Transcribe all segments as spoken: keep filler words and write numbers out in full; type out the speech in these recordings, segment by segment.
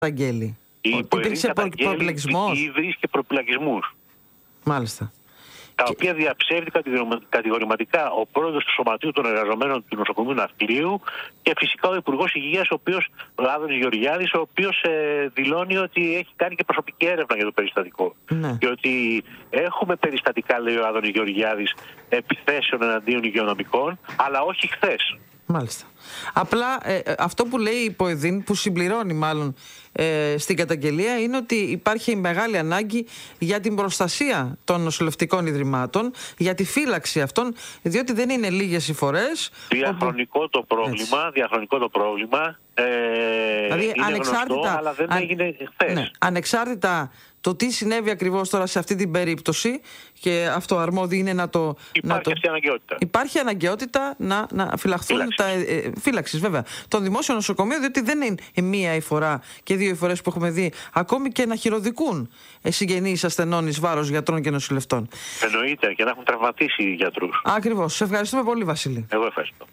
καταγγέλει. Υπήρξε προπυλακισμός. Ήδη και προπυλακισμούς. Μάλιστα. Τα και... οποία διαψεύδει κατηγορηματικά ο πρόεδρος του Σωματείου των Εργαζομένων του Νοσοκομείου Ναυτιλίου και φυσικά ο Υπουργός Υγείας, ο οποίος, ο Άδωνης Γεωργιάδης, ο οποίος ε, δηλώνει ότι έχει κάνει και προσωπική έρευνα για το περιστατικό. Ναι. Και ότι έχουμε περιστατικά, λέει ο Άδωνης Γεωργιάδης, επιθέσεων εναντίον υγειονομικών, αλλά όχι χθες. Μάλιστα. Απλά ε, αυτό που λέει η ΠΟΕΔΗΝ, που συμπληρώνει μάλλον ε, στην καταγγελία, είναι ότι υπάρχει μεγάλη ανάγκη για την προστασία των νοσηλευτικών ιδρυμάτων, για τη φύλαξη αυτών, διότι δεν είναι λίγες οι φορές. Διαχρονικό όπου... το πρόβλημα, διαχρονικό το πρόβλημα. Ε, δηλαδή, είναι ανεξάρτητα, γνωστό, αλλά δεν αν, έγινε χθες. Ναι, ανεξάρτητα το τι συνέβη ακριβώς τώρα σε αυτή την περίπτωση, και αυτό αρμόδιο είναι να το... Υπάρχει να το, αυτή η αναγκαιότητα. Υπάρχει αναγκαιότητα να, να φυλαχθούν φύλαξης. τα ε, φύλαξης, βέβαια, των δημόσιων νοσοκομείων, διότι δεν είναι μία η φορά και δύο οι φορές που έχουμε δει ακόμη και να χειροδικούν συγγενείς ασθενών εις βάρος γιατρών και νοσηλευτών. Εννοείται, και να έχουν τραυματίσει οι γιατρούς. Ακριβώς. Σε ευχαριστούμε πολύ, Βασίλη. Εγώ ευχαριστώ.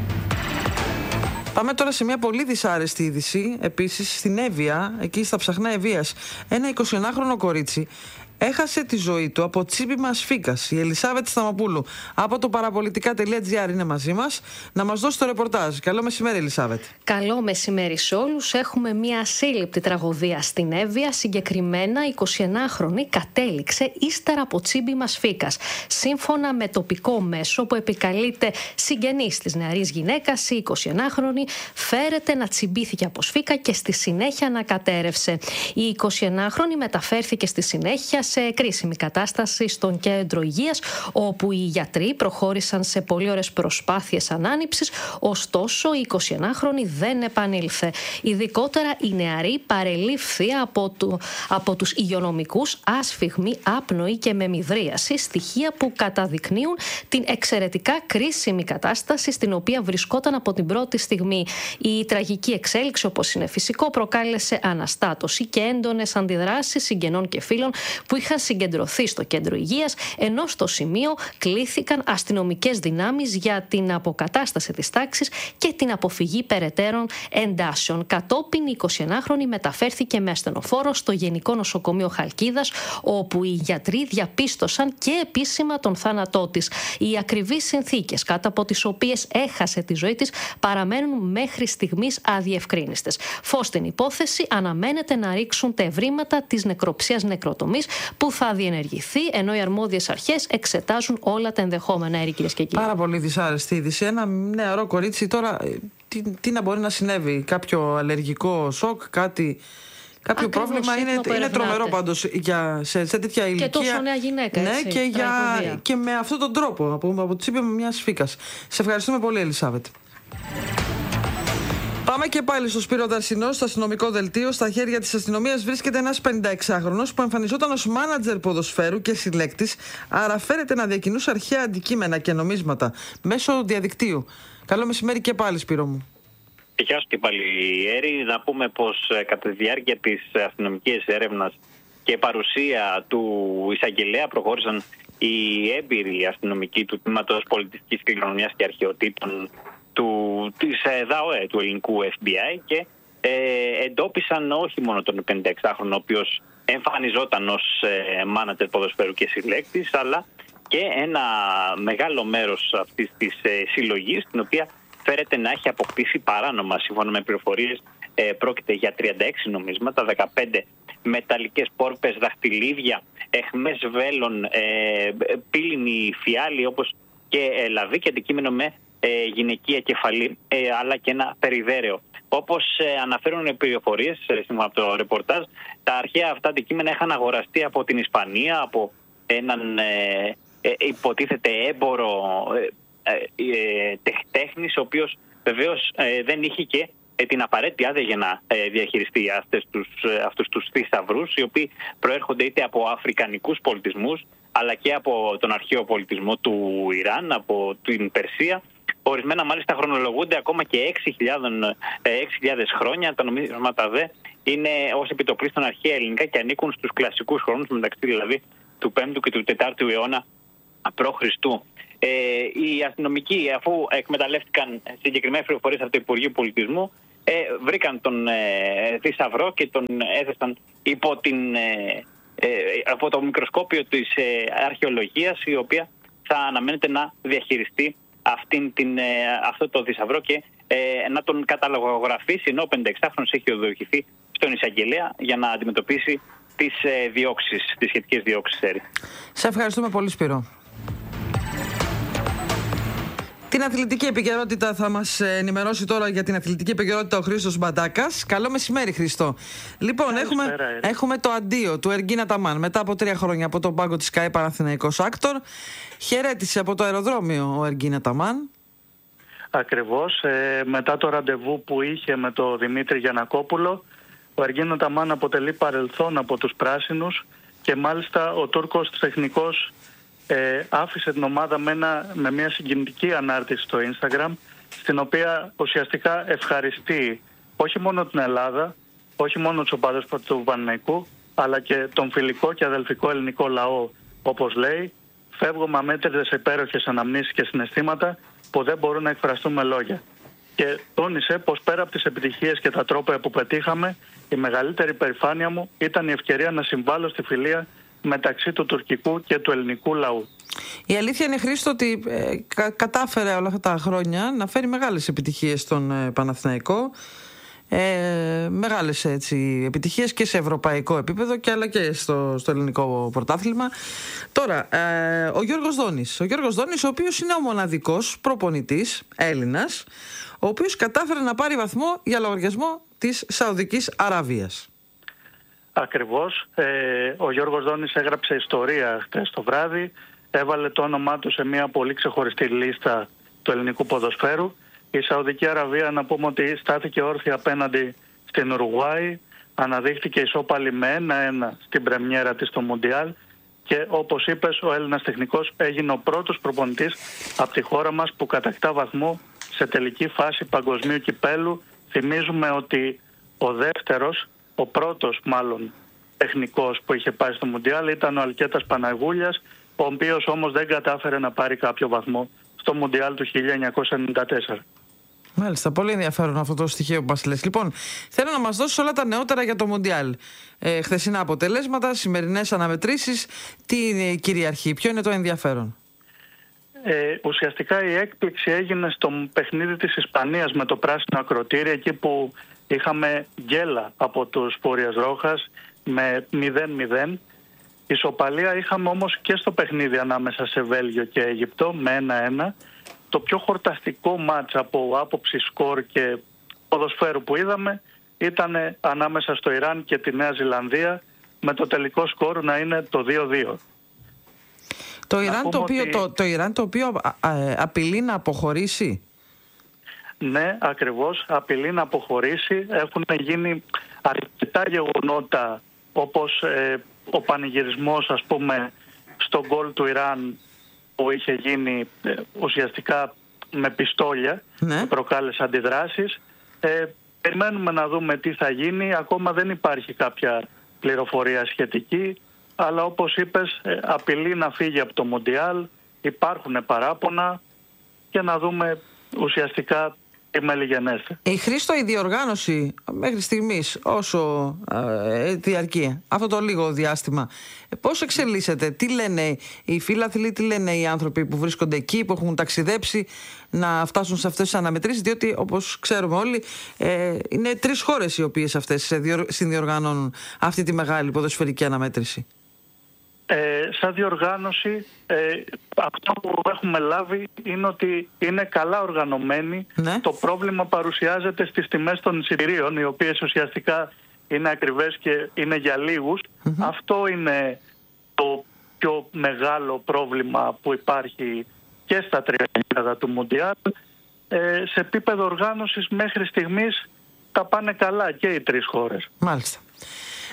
Πάμε τώρα σε μια πολύ δυσάρεστη είδηση, επίσης στην Εύβοια, εκεί στα ψαχνά Ευβοίας. Ένα εικοσιενάχρονο κορίτσι έχασε τη ζωή του από τσίπημα σφίκας. Η Ελισάβετ Σταμαπούλου από το παραπολιτικά τελεία τζι άρ είναι μαζί μας να μας δώσει το ρεπορτάζ. Καλό μεσημέρι, Ελισάβετ. Καλό μεσημέρι σε όλους. Έχουμε μια ασύλληπτη τραγωδία στην Εύβοια. Συγκεκριμένα, εικοσιενάχρονη κατέληξε ύστερα από τσίπημα σφίκας. Σύμφωνα με τοπικό μέσο που επικαλείται συγγενής της νεαρής γυναίκας, η εικοσιενάχρονη φέρεται να τσιμπήθηκε από σφίκα και στη συνέχεια να κατέρευσε. Η εικοσιενάχρονη μεταφέρθηκε στη συνέχεια σε κρίσιμη κατάσταση στον κέντρο υγείας, όπου οι γιατροί προχώρησαν σε πολύ ώρες προσπάθειες ανάνυψης, ωστόσο η εικοσιενάχρονη δεν επανήλθε. Ειδικότερα η νεαρή παρελήφθη από, του, από τους υγειονομικούς άσφιγμη, άπνοη και με μυδρίαση, στοιχεία που καταδεικνύουν την εξαιρετικά κρίσιμη κατάσταση στην οποία βρισκόταν από την πρώτη στιγμή. Η τραγική εξέλιξη, όπως είναι φυσικό, προκάλεσε αναστάτωση και έντονες αντιδράσεις συγγενών και φίλων που είχαν συγκεντρωθεί στο κέντρο υγείας, ενώ στο σημείο κλήθηκαν αστυνομικές δυνάμεις για την αποκατάσταση της τάξης και την αποφυγή περαιτέρων εντάσεων. Κατόπιν, η εικοσιενάχρονη μεταφέρθηκε με ασθενοφόρο στο Γενικό Νοσοκομείο Χαλκίδας, όπου οι γιατροί διαπίστωσαν και επίσημα τον θάνατό της. Οι ακριβείς συνθήκες κάτω από τις οποίες έχασε τη ζωή της παραμένουν μέχρι στιγμής αδιευκρίνιστες. Φως στην υπόθεση αναμένεται να ρίξουν τα ευρήματα της νεκροψίας νεκροτομής, που θα διενεργηθεί, ενώ οι αρμόδιες αρχές εξετάζουν όλα τα ενδεχόμενα, Έρη, κυρίες και κύριοι. Πάρα πολύ δυσάρεστη είδηση. Ένα νεαρό κορίτσι τώρα, τι, τι να μπορεί να συνέβη, κάποιο αλλεργικό σοκ, κάτι... Κάποιο Ακριβώς, πρόβλημα είναι, είναι τρομερό πάντως για, σε, σε τέτοια ηλικία. Και τόσο νέα γυναίκα, ναι, έτσι, και, για, και με αυτόν τον τρόπο, από, από τσίπημα μια σφίκας. Σε ευχαριστούμε πολύ, Ελισάβετ. Πάμε και πάλι στο Σπύρο Δαρσινό, στο αστυνομικό δελτίο. Στα χέρια της αστυνομίας βρίσκεται ένας πενηνταεξάχρονος που εμφανιζόταν ως μάνατζερ ποδοσφαίρου και συλλέκτης, άρα φέρεται να διακινούσε αρχαία αντικείμενα και νομίσματα μέσω διαδικτύου. Καλό μεσημέρι και πάλι, Σπύρο μου. Γεια σου και πάλι, Έρη. Να πούμε πως κατά τη διάρκεια της αστυνομικής έρευνας και παρουσία του εισαγγελέα προχώρησαν οι έμπειροι αστυνομικοί του Τμήματος Πολιτιστικής Κληρονομιάς και Αρχαιοτήτων του, της ΔΑΟΕ, του ελληνικού εφ μπι άι, και ε, εντόπισαν όχι μόνο τον πενηνταεξάχρονο, ο οποίος εμφανιζόταν ως ε, μάνατζερ ποδοσφαίρου και συλλέκτης, αλλά και ένα μεγάλο μέρος αυτής της ε, συλλογής, την οποία φέρεται να έχει αποκτήσει παράνομα. Σύμφωνα με πληροφορίες, ε, πρόκειται για τριάντα έξι νομίσματα, δεκαπέντε μεταλλικές πόρπες, δαχτυλίδια, εχμές βέλων, ε, πύληνη φιάλη, όπως και ε, λαβή και αντικείμενο με ε, γυναικεία κεφαλή, ε, αλλά και ένα περιδέρεο. Όπως ε, αναφέρουν οι πληροφορίες, ε, σύμφωνα από το ρεπορτάζ, τα αρχαία αυτά αντικείμενα είχαν αγοραστεί από την Ισπανία, από έναν ε, ε, υποτίθεται έμπορο ε, ε, τεχνής, ο οποίος βεβαίως ε, δεν είχε και ε, την απαραίτητη άδεια για να ε, διαχειριστεί αυτές τους, ε, αυτούς τους θησαυρούς, οι οποίοι προέρχονται είτε από αφρικανικούς πολιτισμούς, αλλά και από τον αρχαίο πολιτισμό του Ιράν, από την Περσία. Ορισμένα μάλιστα χρονολογούνται ακόμα και έξι χιλιάδες χρόνια. Τα νομίσματα δε είναι ως επιτοπλίστων αρχαία ελληνικά και ανήκουν στους κλασικούς χρόνους, μεταξύ δηλαδή του πέμπτου και του τετάρτου αιώνα π.Χ. Ε, οι αστυνομικοί, αφού εκμεταλλεύτηκαν συγκεκριμένες πληροφορίες από το Υπουργείο Πολιτισμού, ε, βρήκαν τον ε, θησαυρό και τον έθεσαν υπό, την, ε, ε, από το μικροσκόπιο της ε, αρχαιολογίας, η οποία θα αναμένεται να διαχειριστεί αυτήν την, ε, αυτό το θησαυρό και ε, να τον καταλογογραφήσει, ενώ ο πενηνταεξάχρονος έχει οδηγηθεί στον εισαγγελέα για να αντιμετωπίσει τις ε, διώξεις, τις σχετικές διώξεις. Σε ευχαριστούμε πολύ, Σπύρο. Την αθλητική επικαιρότητα θα μας ενημερώσει τώρα για την αθλητική επικαιρότητα ο Χρήστος Μπαντάκας. Καλό μεσημέρι, Χρήστο. Λοιπόν, έχουμε, έχουμε το αντίο του Εργίνα Ταμάν. Μετά από τρία χρόνια από τον πάγκο της ΚΑΕ Παναθηναϊκός Άκτορ, χαιρέτησε από το αεροδρόμιο ο Εργίνα Ταμάν. Ακριβώς. Ε, μετά το ραντεβού που είχε με τον Δημήτρη Γιαννακόπουλο, ο Εργίνα Ταμάν αποτελεί παρελθόν από τους πράσινους και μάλιστα ο Τούρκος τεχνικός Ε, άφησε την ομάδα με, ένα, με μια συγκινητική ανάρτηση στο Instagram, στην οποία ουσιαστικά ευχαριστεί όχι μόνο την Ελλάδα, όχι μόνο τους οπαδούς του Παναθηναϊκού, αλλά και τον φιλικό και αδελφικό ελληνικό λαό. Όπως λέει, φεύγω με αμέτρητες υπέροχες αναμνήσεις και συναισθήματα που δεν μπορούν να εκφραστούν με λόγια. Και τόνισε πως πέρα από τις επιτυχίες και τα τρόπαια που πετύχαμε, η μεγαλύτερη υπερηφάνεια μου ήταν η ευκαιρία να συμβάλλω στη φιλία μεταξύ του τουρκικού και του ελληνικού λαού. Η αλήθεια είναι, Χρήστο, ότι ε, κα, κατάφερε όλα αυτά τα χρόνια να φέρει μεγάλες επιτυχίες στον ε, Παναθηναϊκό. Ε, μεγάλες έτσι, επιτυχίες και σε ευρωπαϊκό επίπεδο και αλλά και στο, στο ελληνικό πρωτάθλημα. Τώρα, ε, ο Γιώργος Δόνης. Ο Γιώργος Δόνης, ο οποίος είναι ο μοναδικός προπονητής Έλληνας, ο οποίος κατάφερε να πάρει βαθμό για λογαριασμό της Σαουδικής Αραβίας. Ακριβώς. Ε, ο Γιώργος Δόνης έγραψε ιστορία χτες το βράδυ. Έβαλε το όνομά του σε μια πολύ ξεχωριστή λίστα του ελληνικού ποδοσφαίρου. Η Σαουδική Αραβία, να πούμε ότι στάθηκε όρθια απέναντι στην Ουρουγουάη, αναδείχθηκε ισόπαλη με ένα-ένα στην πρεμιέρα της στο Μουντιάλ και όπως είπες, ο Έλληνας τεχνικός έγινε ο πρώτος προπονητής από τη χώρα μας που κατακτά βαθμό σε τελική φάση παγκοσμίου κυπέλου. Θυμίζουμε ότι ο δεύτερος, ο πρώτος μάλλον τεχνικός που είχε πάει στο Μουντιάλ ήταν ο Αλκέτας Παναγούλιας, ο οποίος όμως δεν κατάφερε να πάρει κάποιο βαθμό στο Μουντιάλ του χίλια εννιακόσια ενενήντα τέσσερα. Μάλιστα, πολύ ενδιαφέρον αυτό το στοιχείο που μας λες. Λοιπόν, θέλω να μας δώσεις όλα τα νεότερα για το Μουντιάλ. Ε, χθεσινά αποτελέσματα, σημερινές αναμετρήσεις, τι είναι η κυριαρχή, ποιο είναι το ενδιαφέρον? Ε, ουσιαστικά η έκπληξη έγινε στο παιχνίδι της Ισπανίας με το πράσινο ακροτήρι, εκεί που είχαμε γκέλα από τους Βόρειας Ρόχας με μηδέν μηδέν. Ισοπαλία είχαμε όμως και στο παιχνίδι ανάμεσα σε Βέλγιο και Αίγυπτο με ένα ένα. Το πιο χορταστικό μάτς από άποψη σκορ και ποδοσφαίρου που είδαμε ήταν ανάμεσα στο Ιράν και τη Νέα Ζηλανδία, με το τελικό σκορ να είναι το δύο δύο. Το Ιράν το, οποίο, ότι... το, το Ιράν το οποίο α, α, απειλεί να αποχωρήσει. Ναι, ακριβώς, απειλεί να αποχωρήσει. Έχουν γίνει αρκετά γεγονότα, όπως ε, ο πανηγυρισμός, ας πούμε, στο γκολ του Ιράν που είχε γίνει ε, ουσιαστικά με πιστόλια, ναι. Προκάλεσε αντιδράσεις. Ε, περιμένουμε να δούμε τι θα γίνει. Ακόμα δεν υπάρχει κάποια πληροφορία σχετική, αλλά όπως είπες, ε, απειλεί να φύγει από το Μουντιάλ. Υπάρχουν παράπονα και να δούμε ουσιαστικά τι μελιγενέστε. Η Χρήστο, η διοργάνωση μέχρι στιγμής, όσο ε, διαρκεί αυτό το λίγο διάστημα, ε, πώς εξελίσσεται, τι λένε οι φίλαθλοι, τι λένε οι άνθρωποι που βρίσκονται εκεί, που έχουν ταξιδέψει να φτάσουν σε αυτές τις αναμετρήσεις, διότι όπως ξέρουμε όλοι ε, είναι τρεις χώρες οι οποίες αυτές συνδιοργανώνουν αυτή τη μεγάλη ποδοσφαιρική αναμέτρηση. Ε, σαν διοργάνωση, ε, αυτό που έχουμε λάβει είναι ότι είναι καλά οργανωμένοι. Ναι. Το πρόβλημα παρουσιάζεται στις τιμές των εισιτηρίων, οι οποίες ουσιαστικά είναι ακριβές και είναι για λίγους. Mm-hmm. Αυτό είναι το πιο μεγάλο πρόβλημα που υπάρχει και στα τρία του Μουντιάλ. Ε, σε επίπεδο οργάνωσης μέχρι στιγμής τα πάνε καλά και οι τρεις χώρες. Μάλιστα.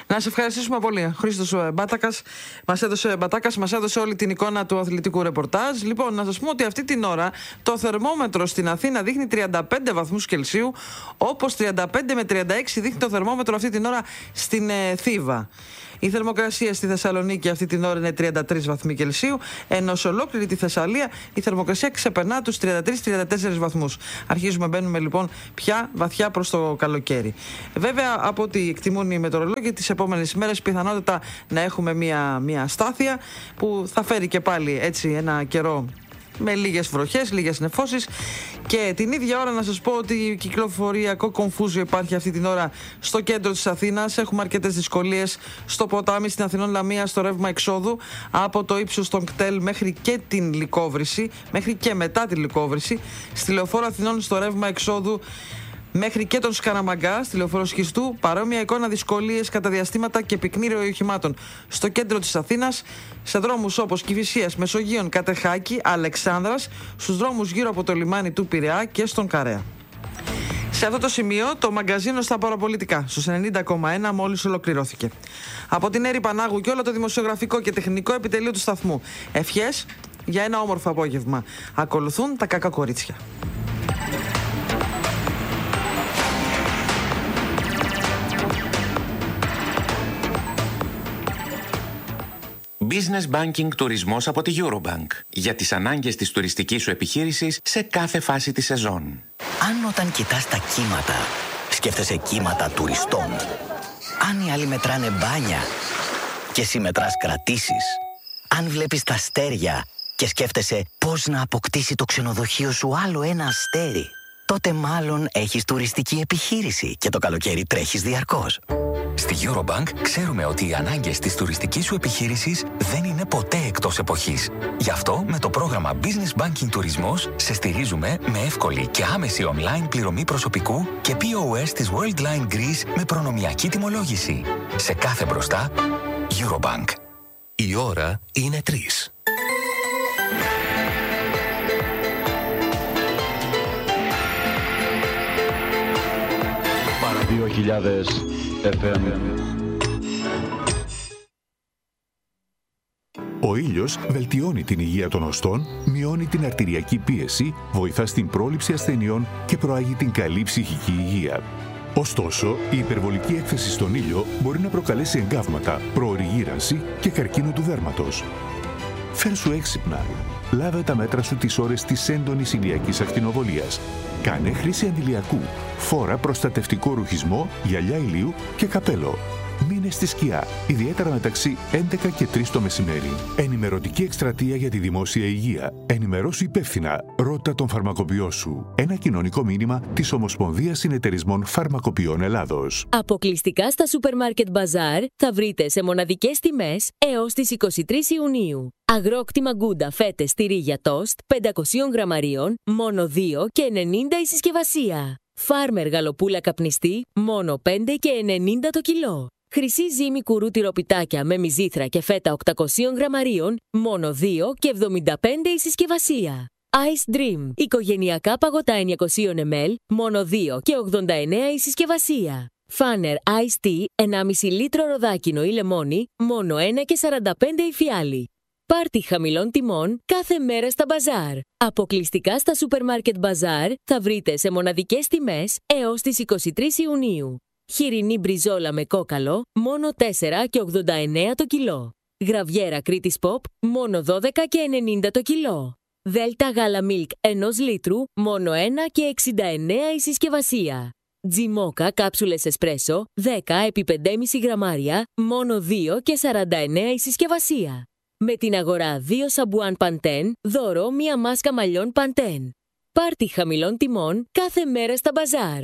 Να σε ευχαριστήσουμε πολύ. Χρήστος Μπάτακας μας έδωσε, Μπατάκας μας έδωσε όλη την εικόνα του αθλητικού ρεπορτάζ. Λοιπόν, να σας πούμε ότι αυτή την ώρα το θερμόμετρο στην Αθήνα δείχνει τριάντα πέντε βαθμούς Κελσίου, όπως τριάντα πέντε με τριάντα έξι δείχνει το θερμόμετρο αυτή την ώρα στην ε, Θήβα. Η θερμοκρασία στη Θεσσαλονίκη αυτή την ώρα είναι τριάντα τρεις βαθμοί Κελσίου, ενώ σε ολόκληρη τη Θεσσαλία η θερμοκρασία ξεπερνά τους τριάντα τρεις με τριάντα τέσσερις βαθμούς. Αρχίζουμε, μπαίνουμε λοιπόν πια βαθιά προς το καλοκαίρι. Βέβαια, από ό,τι εκτιμούν οι μετεωρολόγοι, τις επόμενες μέρες πιθανότητα να έχουμε μια, μια αστάθεια που θα φέρει και πάλι έτσι ένα καιρό με λίγες βροχές, λίγες νεφώσεις. Και την ίδια ώρα να σας πω ότι κυκλοφοριακό κομφούζιο υπάρχει αυτή την ώρα στο κέντρο της Αθήνας. Έχουμε αρκετές δυσκολίες στο ποτάμι, στην Αθηνών Λαμία, στο ρεύμα εξόδου από το ύψος των κτέλ μέχρι και την Λυκόβρηση, μέχρι και μετά τη Λυκόβρηση. Στη Λεωφόρο Αθηνών στο ρεύμα εξόδου μέχρι και τον Σκαραμαγκά, στη Λεωφόρο Σχιστού, παρόμοια εικόνα, δυσκολίες κατά διαστήματα και πυκνή ροή οχημάτων στο κέντρο της Αθήνας, σε δρόμους όπως Κηφισίας, Μεσογείων, Κατεχάκη, Αλεξάνδρας, στους δρόμους γύρω από το λιμάνι του Πειραιά και στον Καρέα. Σε αυτό το σημείο το μαγκαζίνο στα παραπολιτικά στους ενενήντα κόμμα ένα μόλις ολοκληρώθηκε. Από την Έρη Πανάγου και όλο το δημοσιογραφικό και τεχνικό επιτελείο του σταθμού, ευχές για ένα όμορφο απόγευμα. Ακολουθούν τα κακά κορίτσια. Business Banking τουρισμός από τη Eurobank. Για τις ανάγκες της τουριστικής σου επιχείρησης σε κάθε φάση της σεζόν. Αν όταν κοιτάς τα κύματα, σκέφτεσαι κύματα τουριστών. Αν οι άλλοι μετράνε μπάνια και εσύ μετράς κρατήσεις. Αν βλέπεις τα αστέρια και σκέφτεσαι πώς να αποκτήσει το ξενοδοχείο σου άλλο ένα αστέρι, τότε μάλλον έχεις τουριστική επιχείρηση και το καλοκαίρι τρέχεις διαρκώς. Στη Eurobank ξέρουμε ότι οι ανάγκες της τουριστικής σου επιχείρησης δεν είναι ποτέ εκτός εποχής. Γι' αυτό με το πρόγραμμα Business Banking Τουρισμός σε στηρίζουμε με εύκολη και άμεση online πληρωμή προσωπικού και πι ο ες της Worldline Greece με προνομιακή τιμολόγηση. Σε κάθε μπροστά, Eurobank. Η ώρα είναι τρεις. δύο χιλιάδες εφ εμ. Ο ήλιος βελτιώνει την υγεία των οστών, μειώνει την αρτηριακή πίεση, βοηθά στην πρόληψη ασθενειών και προάγει την καλή ψυχική υγεία. Ωστόσο, η υπερβολική έκθεση στον ήλιο μπορεί να προκαλέσει εγκάβματα, προωρή γύρανση και καρκίνο του δέρματος. Φέρσου έξυπνα. Λάβε τα μέτρα σου τις ώρες της έντονης ηλιακής ακτινοβολίας. Κάνε χρήση αντιλιακού. Φόρα προστατευτικό ρουχισμό, γυαλιά ηλίου και καπέλο. Μείνε στη σκιά, ιδιαίτερα μεταξύ έντεκα και τρεις το μεσημέρι. Ενημερωτική εκστρατεία για τη δημόσια υγεία. Ενημερώσου υπεύθυνα. Ρώτα τον φαρμακοποιό σου. Ένα κοινωνικό μήνυμα της Ομοσπονδίας Συνεταιρισμών Φαρμακοποιών Ελλάδος. Αποκλειστικά στα Supermarket Bazaar θα βρείτε σε μοναδικές τιμές έως τις εικοστή τρίτη Ιουνίου. Αγρόκτημα γκούντα φέτες τυρί για τόστ πεντακόσια γραμμαρίων, μόνο δύο και ενενήντα η συσκευασία. Φάρμερ γαλοπούλα καπνιστή, μόνο πέντε και ενενήντα το κιλό. Χρυσή ζύμη κουρού τυροπιτάκια με μυζήθρα και φέτα οκτακόσια γραμμαρίων, μόνο δύο και εβδομήντα πέντε η συσκευασία. Ice Dream, οικογενειακά παγωτά εννιακόσια μιλιλίτρα, μόνο δύο και ογδόντα εννέα η συσκευασία. Φάνερ Ice Tea, ενάμιση λίτρο ροδάκινο ή λεμόνι, μόνο ένα και σαράντα πέντε η φιάλη. Πάρτι χαμηλών τιμών κάθε μέρα στα μπαζάρ. Αποκλειστικά στα Supermarket Bazaar θα βρείτε σε μοναδικές τιμές έως τις εικοστή τρίτη Ιουνίου. Χοιρινή μπριζόλα με κόκαλο, μόνο τέσσερα και ογδόντα εννέα το κιλό. Γραβιέρα Κρήτης Pop, μόνο δώδεκα και ενενήντα το κιλό. Δέλτα γάλα Milk ενός λίτρου, μόνο ένα και εξήντα εννέα η συσκευασία. Τζιμόκα κάψουλες εσπρέσο, δέκα επί πέντε κόμμα πέντε γραμμάρια, μόνο δύο και σαράντα εννέα η συσκευασία. Με την αγορά δύο σαμπουάν Pantene, δώρο μία μάσκα μαλλιών Pantene. Πάρτι χαμηλών τιμών κάθε μέρα στα μπαζάρ.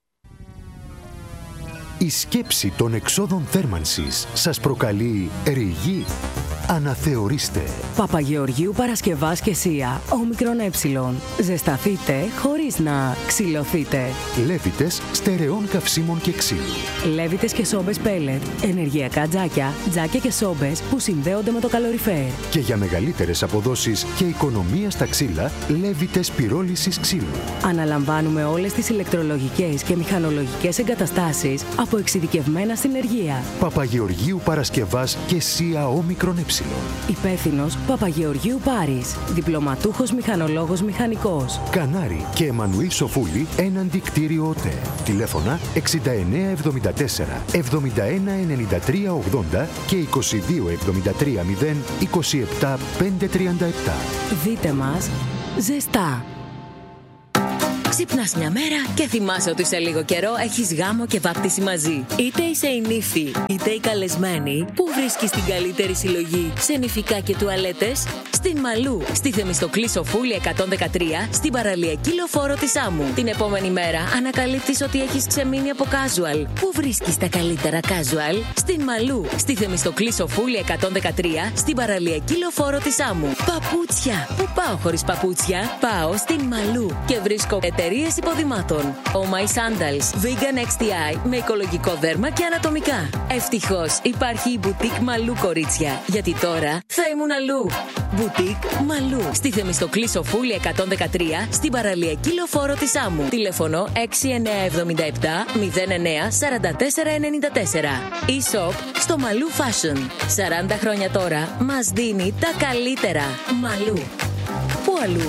Η σκέψη των εξόδων θέρμανσης σας προκαλεί ρηγή. Αναθεωρήστε. Παπαγεωργίου Παρασκευάς και Σία, όμικρον ε. Ζεσταθείτε χωρίς να ξυλωθείτε. Λέβιτες στερεών καυσίμων και ξύλου. Λέβιτες και σόμπες πέλετ. Ενεργειακά τζάκια, τζάκια και σόμπες που συνδέονται με το καλοριφέρ. Και για μεγαλύτερες αποδόσεις και οικονομία στα ξύλα, λέβιτες πυρόλησης ξύλου. Αναλαμβάνουμε όλες τις ηλεκτρολογικές και μηχανολογικές εγκαταστάσεις από από εξειδικευμένα συνεργεία. Παπαγεωργίου Παρασκευάς και ΣΥΑ Όμικρον Ε. Υπεύθυνος Παπαγεωργίου Πάρης. Διπλωματούχος μηχανολόγος μηχανικός. Κανάρη και Εμμανουήλ Σοφούλη έναντι κτίριο ΟΤΕ. Τηλέφωνα εξήντα εννέα εβδομήντα τέσσερα εβδομήντα ένα ενενήντα τρία ογδόντα και είκοσι δύο εβδομήντα τρία μηδέν είκοσι επτά πεντακόσια τριάντα επτά. Δείτε μας ζεστά. Ξυπνάς μια μέρα και θυμάσαι ότι σε λίγο καιρό έχεις γάμο και βάπτιση μαζί. Είτε είσαι η νύφη, είτε η καλεσμένη, που βρίσκεις την καλύτερη συλλογή σε νηφικά και τουαλέτες? Στην Μαλού, στη Θεμιστοκλή Σοφούλη εκατόν δεκατρία, στην παραλιακή λεωφόρο της Άμμου. Την επόμενη μέρα ανακαλύπτεις ότι έχεις ξεμείνει από casual. Πού βρίσκεις τα καλύτερα casual? Στην Μαλού, στη Θεμιστοκλή Σοφούλη εκατόν δεκατρία, στην παραλιακή λεωφόρο της Άμμου. Παπούτσια! Πού πάω χωρίς παπούτσια? Πάω στην Μαλού και βρίσκω εταιρείες υποδημάτων. Oh My Sandals, Vegan εξ τι άι με οικολογικό δέρμα και ανατομικά. Ευτυχώς υπάρχει η Boutique Μαλού, κορίτσια, γιατί τώρα θα ήμουν αλλού. Boutique Μαλού, στη Θεμιστοκλή Σοφούλη εκατόν δεκατρία, στην παραλιακή λεωφόρο της Άμμου. Τηλέφωνο έξι εννέα εβδομήντα επτά μηδέν εννέα σαράντα τέσσερα ενενήντα τέσσερα. E-shop στο Μαλού Fashion. σαράντα χρόνια τώρα μας δίνει τα καλύτερα. Μαλού. Πού αλλού?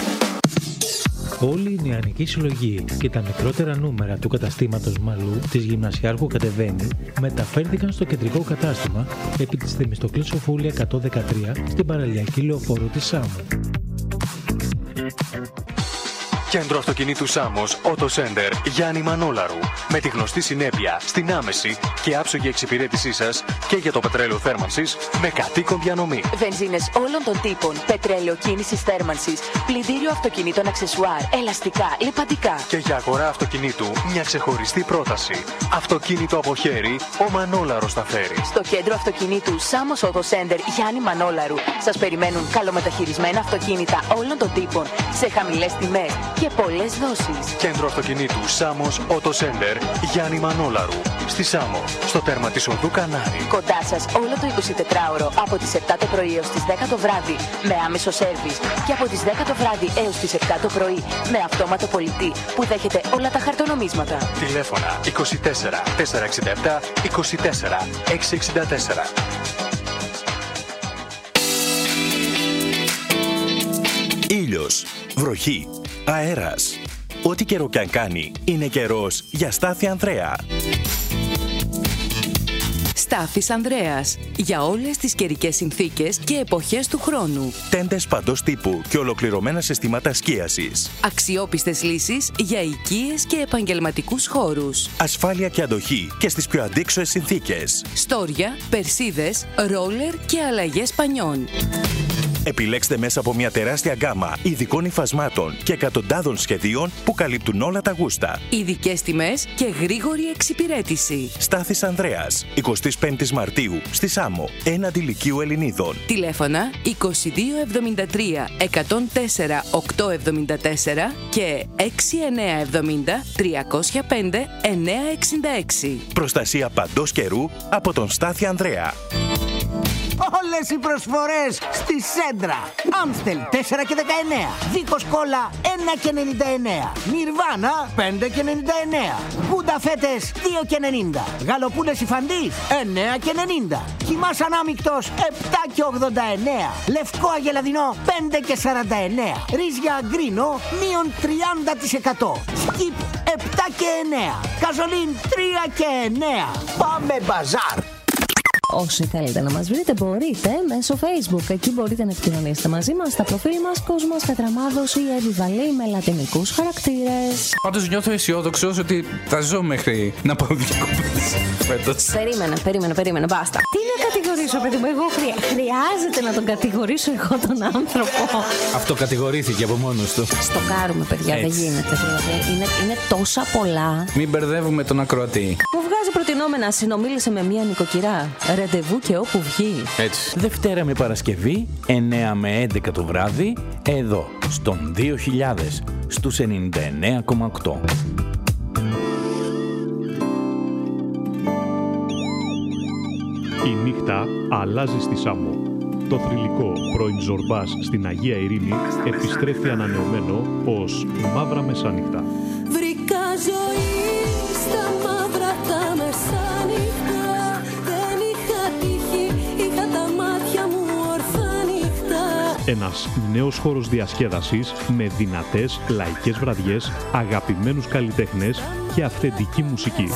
Όλη η νεανική συλλογή και τα μικρότερα νούμερα του καταστήματος Μαλού της Γυμνασιάρχου Κατεβαίνει μεταφέρθηκαν στο κεντρικό κατάστημα επί της Θεμιστοκλής Σοφούλη εκατόν δεκατρία στην παραλιακή λεωφόρο της Σάμμου. Κέντρο αυτοκινήτου Σάμος Auto Center Γιάννη Μανόλαρου. Με τη γνωστή συνέπεια στην άμεση και άψογη εξυπηρέτησή σας και για το πετρέλαιο θέρμανσης με κατοίκον διανομή. Βενζίνες όλων των τύπων, πετρέλαιο κίνησης θέρμανσης, πλυντήριο αυτοκινήτων αξεσουάρ, ελαστικά, λιπαντικά. Και για αγορά αυτοκινήτου μια ξεχωριστή πρόταση. Αυτοκίνητο από χέρι, ο Μανόλαρος θα φέρει. Στο κέντρο αυτοκινήτου Σάμος Auto Center Γιάννη Μανόλαρου σας περιμένουν καλομεταχειρισμένα αυτοκίνητα όλων των τύπων σε χαμηλές τιμές και πολλές δόσεις. Κέντρο αυτοκινήτου Σάμος Auto Center Γιάννη Μανόλαρου. Στη Σάμο, στο τέρμα της οδού Κανάρη. Κοντά σας όλο το εικοσιτετράωρο από τις επτά το πρωί έως τις δέκα το βράδυ με άμεσο σέρβις και από τις δέκα το βράδυ έως τις επτά το πρωί με αυτόματο πολιτή που δέχεται όλα τα χαρτονομίσματα. Τηλέφωνα είκοσι τέσσερα τετρακόσια εξήντα επτά είκοσι τέσσερα εξακόσια εξήντα τέσσερα. Ήλιος, βροχή, αέρας. Ό,τι καιρό κι αν κάνει, είναι καιρός για Στάθη Ανδρέα. Στάθης Ανδρέας. Για όλες τις καιρικές συνθήκες και εποχές του χρόνου. Τέντες παντός τύπου και ολοκληρωμένα συστήματα σκίασης. Αξιόπιστες λύσεις για οικίες και επαγγελματικούς χώρους. Ασφάλεια και αντοχή και στις πιο αντίξωες συνθήκες. Στόρια, περσίδες, ρόλερ και αλλαγές πανιών. Επιλέξτε μέσα από μια τεράστια γκάμα ειδικών υφασμάτων και εκατοντάδων σχεδίων που καλύπτουν όλα τα γούστα. Ειδικές τιμές και γρήγορη εξυπηρέτηση. Στάθης Ανδρέας, εικοστή πέμπτη Μαρτίου, στη Σάμο, έναντι Λυκείου Ελληνίδων. Τηλέφωνα είκοσι δύο εβδομήντα τρία εκατόν τέσσερα οκτακόσια εβδομήντα τέσσερα και έξι εννέα εβδομήντα τριακόσια πέντε εννιακόσια εξήντα έξι. Προστασία παντός καιρού από τον Στάθη Ανδρέα. Όλες οι προσφορές στη Σέντρα. Άμστελ τέσσερα και δεκαεννέα. Δίκος κόλλα ένα και ενενήντα εννέα. Νιρβάνα πέντε και ενενήντα εννέα. Γκούντα φέτες δύο και ενενήντα. Γαλοπούλες υφαντής εννέα και ενενήντα. Κιμάς ανάμεικτος επτά και ογδόντα εννέα. Λευκό αγελαδινό πέντε και σαράντα εννέα. Ρύζια γκρίνο μείον τριάντα τοις εκατό. Σκιπ επτά και εννέα. Καζολίν τρία και εννέα. Πάμε μπαζάρ. Όσοι θέλετε να μας βρείτε μπορείτε μέσω Facebook. Εκεί μπορείτε να επικοινωνήσετε μαζί μας στα προφίλ μας Κόσμος Κατραμάδος ή Εβιβαλή με λατινικούς χαρακτήρες. Πάντως νιώθω αισιόδοξος ότι θα ζω μέχρι να πάω διακοπές φέτος. Περίμενε, περίμενε, περίμενε, μπάστα. Τι να κατηγορήσω, παιδί μου, εγώ χρεια... χρειάζεται να τον κατηγορήσω εγώ τον άνθρωπο. Αυτό κατηγορήθηκε από μόνος του. Στο κάρουμε, παιδιά, έτσι. Δεν γίνεται. Δηλαδή, είναι, είναι τόσα πολλά. Μην μπερδεύουμε τον ακροατή. Μου βγάζει προτινόμενα, συνομίλησε με μία νοικοκυρά. Ραντεβού και όπου βγει. Έτσι. Δευτέρα με Παρασκευή, εννέα με έντεκα το βράδυ, εδώ, στον δύο χιλιάδες, στους ενενήντα εννέα κόμμα οκτώ. Η νύχτα αλλάζει στη Σάμο. Το θρυλικό πρώην Ζορμπάς στην Αγία Ειρήνη επιστρέφει ανανεωμένο ως Μαύρα Μεσάνυχτα. Βρήκα ζωή στα μαύρα τα μεσάνυχτα. Ένας νέος χώρος διασκέδασης με δυνατές λαϊκές βραδιές, αγαπημένους καλλιτέχνες και αυθεντική μουσική.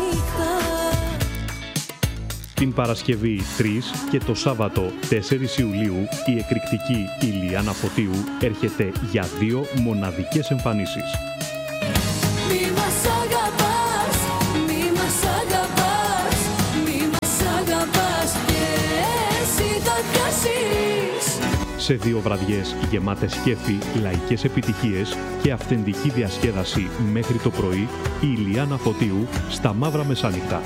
Την Παρασκευή τρεις και το Σάββατο τέσσερις Ιουλίου η εκρηκτική Ηλιάνα Φωτίου έρχεται για δύο μοναδικές εμφανίσεις. Μη μας αγαπάς, μη μας αγαπάς, μη μας αγαπάς και εσύ θα πιάσεις. Σε δύο βραδιές γεμάτες κέφι, λαϊκές επιτυχίες και αυθεντική διασκέδαση μέχρι το πρωί, η Ηλιάνα Φωτίου στα Μαύρα Μεσάνυχτα.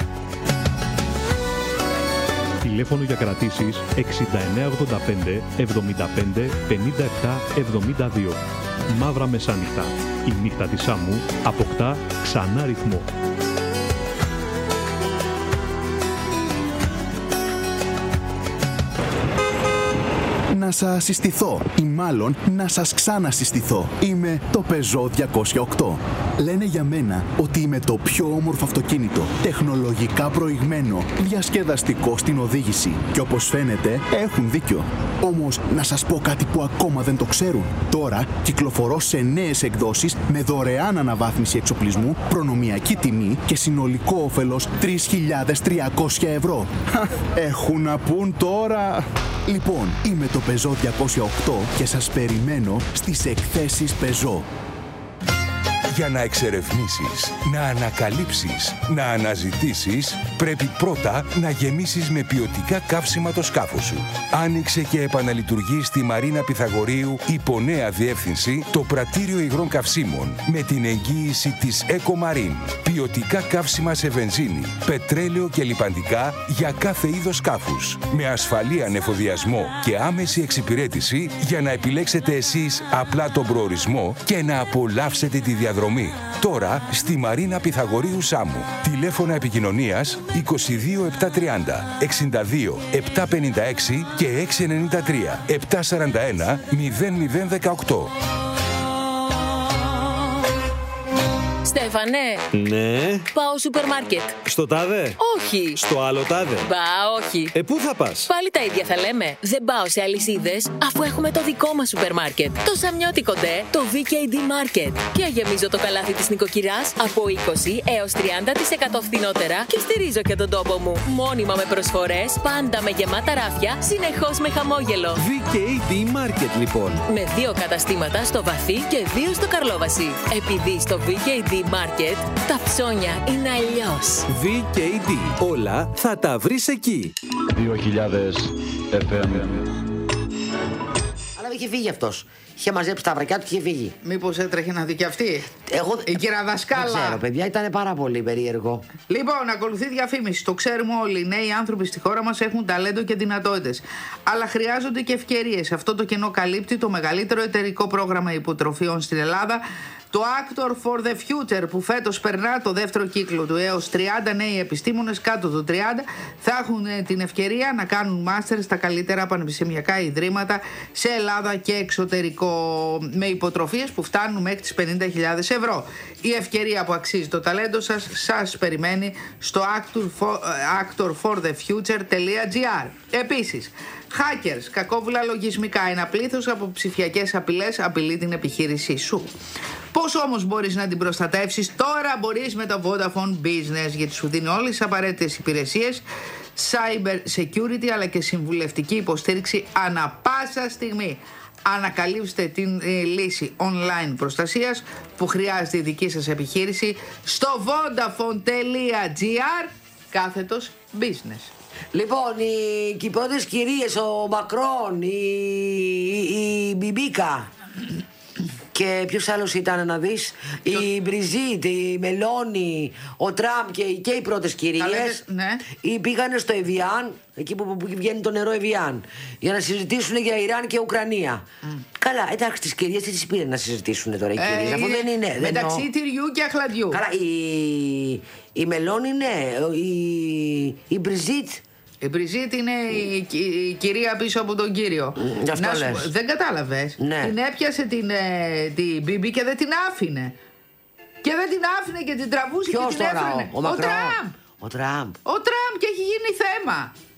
Τηλέφωνο για κρατήσεις εξήντα εννέα ογδόντα πέντε εβδομήντα πέντε πενήντα επτά εβδομήντα δύο. Μαύρα Μεσάνυχτα. Η νύχτα της Σάμου αποκτά ξανά ρυθμό. Να σας συστηθώ ή μάλλον να σας ξανασυστηθώ. Είμαι το Peugeot διακόσια οκτώ. Λένε για μένα ότι είμαι το πιο όμορφο αυτοκίνητο, τεχνολογικά προηγμένο, διασκεδαστικό στην οδήγηση. Και όπως φαίνεται έχουν δίκιο. Όμως να σας πω κάτι που ακόμα δεν το ξέρουν. Τώρα κυκλοφορώ σε νέες εκδόσεις με δωρεάν αναβάθμιση εξοπλισμού, προνομιακή τιμή και συνολικό όφελος τρεις χιλιάδες τριακόσια ευρώ. Έχουν να πούν τώρα. Λοιπόν, είμαι το Peugeot διακόσια οκτώ και σας περιμένω στις εκθέσεις Peugeot. Για να εξερευνήσεις, να ανακαλύψεις, να αναζητήσεις, πρέπει πρώτα να γεμίσεις με ποιοτικά καύσιμα το σκάφος σου. Άνοιξε και επαναλειτουργεί στη Μαρίνα Πυθαγορείου υπό νέα διεύθυνση το πρατήριο υγρών καυσίμων με την εγγύηση της EcoMarine. Ποιοτικά καύσιμα σε βενζίνη, πετρέλαιο και λιπαντικά για κάθε είδος σκάφους. Με ασφαλή ανεφοδιασμό και άμεση εξυπηρέτηση για να επιλέξετε εσείς απλά τον προορισμό και να απολαύσετε τη διαδρομή. Τώρα στη Μαρίνα Πυθαγορείου Σάμου. Τηλέφωνα επικοινωνίας είκοσι δύο επτακόσια τριάντα εξήντα δύο επτακόσια πενήντα έξι και έξι εννιά τρία επτακόσια σαράντα ένα μηδέν μηδέν δεκαοκτώ. Στέφανε. Ναι. Πάω σούπερ μάρκετ. Στο τάδε. Όχι. Στο άλλο τάδε. Μπα, όχι. Ε, πού θα πας? Πάλι τα ίδια θα λέμε. Δεν πάω σε αλυσίδες, αφού έχουμε το δικό μας σούπερ μάρκετ. Το Σαμιώτικο ντε, το βι κέι ντι Market. Και γεμίζω το καλάθι της νοικοκυράς από είκοσι έως τριάντα τοις εκατό φθηνότερα και στηρίζω και τον τόπο μου. Μόνιμα με προσφορές, πάντα με γεμάτα ράφια, συνεχώς με χαμόγελο. βι κέι ντι Market, λοιπόν. Με δύο καταστήματα στο Βαθύ και δύο στο Καρλόβαση. Επειδή στο βι κέι ντι Market τα ψώνια είναι αλλιώς. βι κέι ντι. Όλα θα τα βρεις εκεί. δύο χιλιάδες εφ εμ. Αλλά είχε φύγει αυτός. Είχε μαζέψει τα βρακιά του και είχε φύγει. Μήπως έτρεχε να δει και αυτή. Εγώ... Η κυρία Δασκάλα. Δεν ξέρω, παιδιά, ήταν πάρα πολύ περίεργο. Λοιπόν, ακολουθεί διαφήμιση. Το ξέρουμε όλοι. Οι νέοι άνθρωποι στη χώρα μας έχουν ταλέντο και δυνατότητες. Αλλά χρειάζονται και ευκαιρίες. Αυτό το κενό καλύπτει το μεγαλύτερο εταιρικό πρόγραμμα υποτροφιών στην Ελλάδα. Το Actor for the Future, που φέτος περνά το δεύτερο κύκλο του. Έως τριάντα νέοι επιστήμονες κάτω των τριάντα θα έχουν την ευκαιρία να κάνουν μάστερ στα καλύτερα πανεπιστημιακά ιδρύματα σε Ελλάδα και εξωτερικό, με υποτροφίες που φτάνουν μέχρι τις πενήντα χιλιάδες ευρώ. Η ευκαιρία που αξίζει το ταλέντο σας σας περιμένει στο actor for the future τελεία τζι άρ. Επίσης, hackers, κακόβουλα λογισμικά, ένα πλήθος από ψηφιακές απειλές απειλεί την επιχείρησή σου. Πώς όμως μπορείς να την προστατεύσεις? Τώρα μπορείς με το Vodafone Business, γιατί σου δίνει όλες τις απαραίτητες υπηρεσίες, cyber security αλλά και συμβουλευτική υποστήριξη ανα πάσα στιγμή. Ανακαλύψτε την ε, λύση online προστασίας που χρειάζεται η δική σας επιχείρηση στο vodafone τελεία τζι άρ κάθετος business. Λοιπόν, οι κυπρότες κυρίες, ο Μακρόν, η, η, η Μπιμπίκα και ποιος άλλος ήταν να δεις, η Μπριζίτ, η Μελώνη, ο Τραμπ και, και οι πρώτες κυρίες, ναι. πήγανε στο Εβιάν, εκεί που, που βγαίνει το νερό Εβιάν, για να συζητήσουν για Ιράν και Ουκρανία. Mm. Καλά, εντάξει, τις κυρίες τι τις πήρε να συζητήσουν τώρα οι ε, κυρίες, αφού δεν είναι. Μεταξύ δεν τυριού και αχλαδιού. Καλά, η, η Μελώνη είναι, η, η Μπριζίτ. Η Μπριζίτ είναι η, η, η κυρία πίσω από τον κύριο. Mm, αυτό λες. Δεν κατάλαβες. Ναι. Την έπιασε την, ε, την Μπίμπι και δεν την άφηνε. Και δεν την άφηνε και την τραβούσε. Ποιος και την τώρα, έφερνε. ο, ο, ο Τραμπ. Ο Τραμπ. Ο Τραμπ και έχει γίνει θέμα.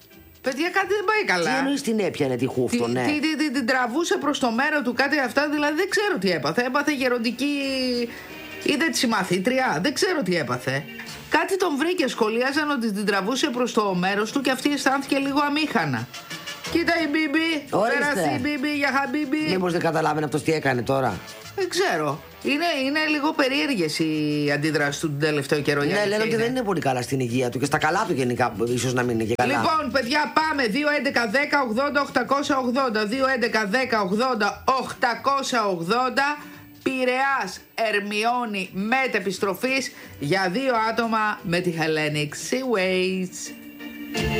Παιδιά, κάτι δεν πάει καλά. Τι εννοείς την έπιανε τη χούφτο, ναι. Την τι, τι, τι, τραβούσε προς το μέρο του, κάτι αυτά, δηλαδή δεν ξέρω τι έπαθε. Έπαθε γεροντική. Είδε τη μαθήτρια, δεν ξέρω τι έπαθε. Κάτι τον βρήκε, σχολίαζαν ότι την τραβούσε προς το μέρος του και αυτή αισθάνθηκε λίγο αμήχανα. Κοίτα η Μπίμπι, πέρασε η Μπίμπι για χαμπίμπι. Μήπως δεν καταλάβαινε αυτός τι έκανε τώρα. Δεν ξέρω. Είναι, είναι λίγο περίεργες οι αντιδράσεις του τον τελευταίο καιρό. Ναι, λένε ότι δεν είναι πολύ καλά στην υγεία του και στα καλά του γενικά, ίσως να μην είναι και καλά. Λοιπόν, παιδιά, πάμε. δύο έντεκα δέκα ογδόντα οκτακόσια ογδόντα. δύο έντεκα δέκα ογδόντα οκτακόσια ογδόντα. Πειραιάς Ερμιόνη μετεπιστροφής για δύο άτομα με τη Hellenic Seaways.